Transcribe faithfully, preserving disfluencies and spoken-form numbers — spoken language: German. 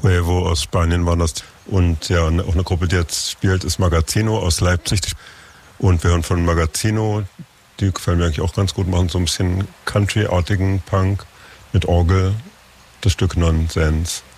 Huevo aus Spanien war das. Und ja, auch eine Gruppe, die jetzt spielt, ist Magazino aus Leipzig. Und wir hören von Magazino, die gefallen mir eigentlich auch ganz gut, machen so ein bisschen Country-artigen Punk mit Orgel, das Stück Nonsens.